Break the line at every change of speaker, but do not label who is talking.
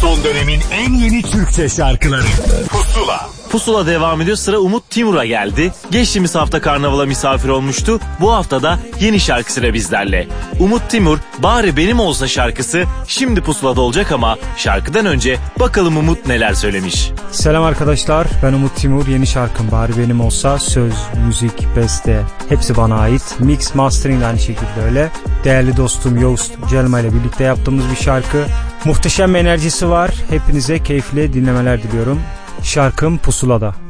Son dönemin en yeni Türkçe şarkıları Pusula.
Pusula devam ediyor. Sıra Umut Timur'a geldi. Geçtiğimiz hafta karnavala misafir olmuştu. Bu hafta da yeni şarkısıyla bizlerle. Umut Timur, Bari Benim Olsa şarkısı şimdi Pusula'da olacak ama şarkıdan önce bakalım Umut neler söylemiş.
Selam arkadaşlar, ben Umut Timur. Yeni şarkım Bari Benim Olsa. Söz, müzik, beste hepsi bana ait. Mix, mastering de aynı şekilde öyle. Değerli dostum Yost Celma ile birlikte yaptığımız bir şarkı. Muhteşem bir enerjisi var. Hepinize keyifli dinlemeler diliyorum. Şarkım Pusula'da.